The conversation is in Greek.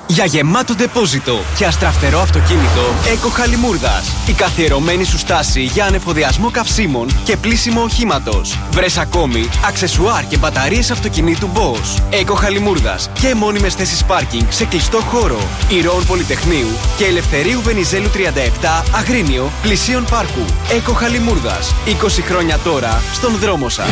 Για γεμάτο ντεπόζιτο και αστραφτερό αυτοκίνητο, Eco Χαλιμούρδας. Η καθιερωμένη σου στάση για ανεφοδιασμό καυσίμων και πλύσιμο οχήματος. Βρες ακόμη αξεσουάρ και μπαταρίες αυτοκινήτου Bosch. Eco Χαλιμούρδας και μόνιμες θέσεις πάρκινγκ σε κλειστό χώρο. Ηρώων Πολυτεχνείου και Ελευθερίου Βενιζέλου 37 Αγρίνιο πλησίων πάρκου. Eco Χαλιμούρδας. 20 χρόνια τώρα στον δρόμο σας.